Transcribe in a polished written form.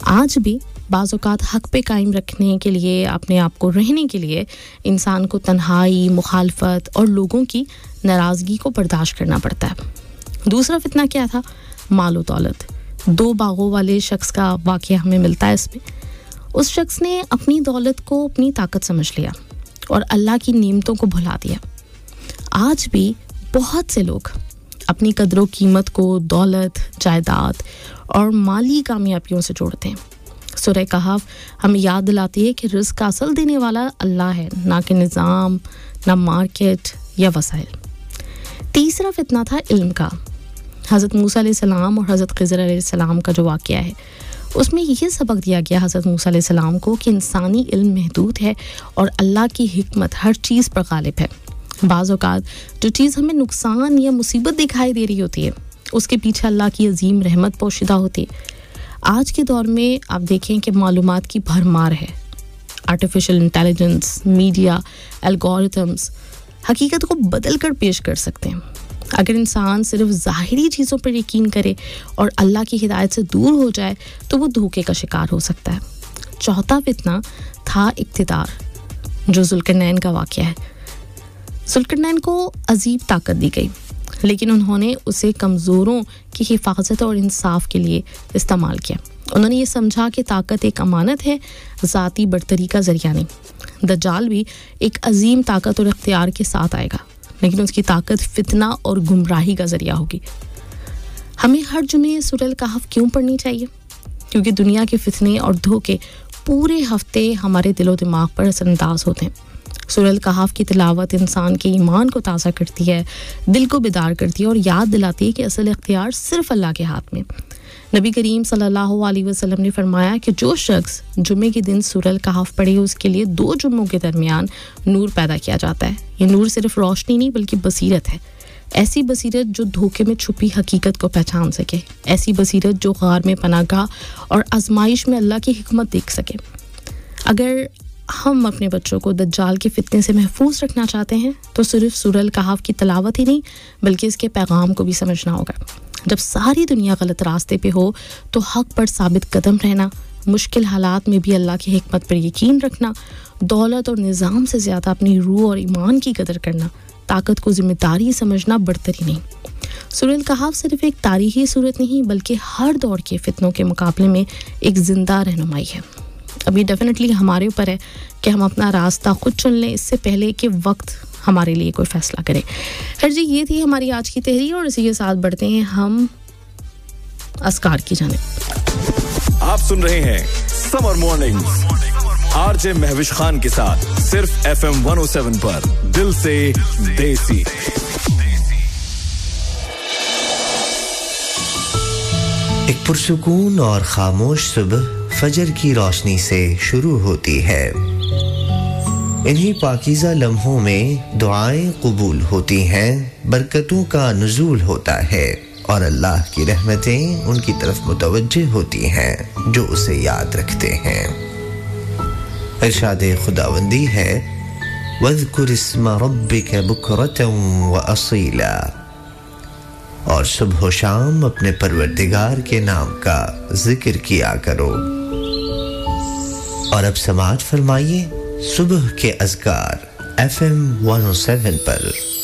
आज भी बाज़ औक़ात हक़ पे कायम रखने के लिए, अपने आप को रहने के लिए इंसान को तन्हाई, मुखालफत और लोगों की नाराज़गी को बर्दाश्त करना पड़ता है। दूसरा फितना क्या था? माल और दौलत। 2 बागों वाले शख्स का वाक़या हमें मिलता है इसमें। उस शख्स ने अपनी दौलत को अपनी ताकत समझ लिया और अल्लाह की नेमतों को भुला दिया। आज भी बहुत से लोग अपनी कदर कीमत को दौलत, जायदाद और माली कामयाबियों से जोड़ते हैं। सूरह कहफ हमें याद दिलाती है कि रिज़्क़ का असल देने वाला अल्लाह है, ना कि निज़ाम, ना मार्केट या वसाइल। तीसरा फितना था इल्म का। हज़रत मूसा अलैहिस्सलाम और हज़रत ख़िज़र अलैहिस्सलाम का जो वाक़या है, उसमें ये सबक दिया गया हज़रत मूसा अलैहिस्सलाम को कि इंसानी इल्म महदूद है और अल्लाह की हिकमत हर चीज़ पर गालिब है। बाज़ औक़ात जो चीज़ हमें नुकसान या मुसीबत दिखाई दे रही होती है, उसके पीछे अल्लाह की अजीम रहमत पोशीदा होती है। आज के दौर में आप देखें कि मालूमात की भरमार है। आर्टिफिशियल इंटेलिजेंस, मीडिया, एल्गोरिथम्स हकीकत को बदल कर पेश कर सकते हैं। अगर इंसान सिर्फ ज़ाहिरी चीज़ों पर यकीन करे और अल्लाह की हिदायत से दूर हो जाए तो वो धोखे का शिकार हो सकता है। चौथा फितना था इक़्तिदार, जो ज़ुल्करनैन का वाक़या है। ज़ुल्करनैन को अजीब ताकत दी गई, लेकिन उन्होंने उसे कमज़ोरों की हिफाजत और इंसाफ के लिए इस्तेमाल किया। उन्होंने ये समझा कि ताकत एक अमानत है, ज़ाती बरतरी का ज़रिया नहीं। दज्जाल भी एक अजीम ताकत और इख्तियार के साथ आएगा, लेकिन उसकी ताकत फितना और गुमराही का ज़रिया होगी। हमें हर जुमे सूरह कहफ क्यों पढ़नी चाहिए? क्योंकि दुनिया के फितने और धोखे पूरे हफ्ते हमारे दिलो दिमाग पर असरअंदाज होते हैं। सूरह कहफ की तिलावत इंसान के ईमान को ताज़ा करती है, दिल को बेदार करती है और याद दिलाती है कि असल इख्तियार सिर्फ अल्लाह के हाथ में। नबी करीम सल्लल्लाहु अलैहि वसल्लम ने फरमाया कि जो शख्स जुमे के दिन सूरह कहफ पढ़े, उसके लिए 2 जुम्मों के दरमियान नूर पैदा किया जाता है। ये नूर सिर्फ रोशनी नहीं बल्कि बसीरत है। ऐसी बसीरत जो धोखे में छुपी हकीकत को पहचान सके, ऐसी बसीरत जो गार में पनाहगाह और आजमाइश में अल्लाह की हिकमत देख सके। अगर हम अपने बच्चों को दज्जाल के फितने से महफूज रखना चाहते हैं तो सिर्फ सूरह कहफ की तिलावत ही नहीं बल्कि इसके पैगाम को भी समझना होगा। जब सारी दुनिया गलत रास्ते पे हो तो हक पर साबित कदम रहना, मुश्किल हालात में भी अल्लाह की हिकमत पर यकीन रखना, दौलत और निज़ाम से ज़्यादा अपनी रूह और ईमान की कदर करना, ताकत को जिम्मेदारी समझना बढ़तरी नहीं। सूरह कहफ सिर्फ एक तारीखी सूरत नहीं बल्कि हर दौर के फितनों के मुकाबले में एक जिंदा रहनुमाई है। अभी डेफिनेटली हमारे ऊपर है कि हम अपना रास्ता खुद चुन लें, इससे पहले कि वक्त हमारे लिए कोई फैसला करे। खैर जी, ये थी हमारी आज की तहरीर और इसी के साथ बढ़ते हैं हम अस्कार की जानिब। आप सुन रहे हैं summer mornings RJ Mahwish Khan के साथ सिर्फ FM 107 पर दिल से देसी। एक पुरसुकून और खामोश सुबह फजर की रोशनी से शुरू होती है। इन्हीं पाकीज़ा लम्हों में दुआएं कबूल होती हैं, बरकतों का नुज़ूल होता है और अल्लाह की रहमतें उनकी तरफ मुतवज्जे होती हैं जो उसे याद रखते हैं। इरशाद खुदावंदी है, वज़कुर इस्म रब्बिक बुकरतन व असीला, और सुबह व शाम अपने परवरदिगार के नाम का जिक्र किया करो। और अब समाअत फरमाइए सुबह के अज़कार FM 107 पर।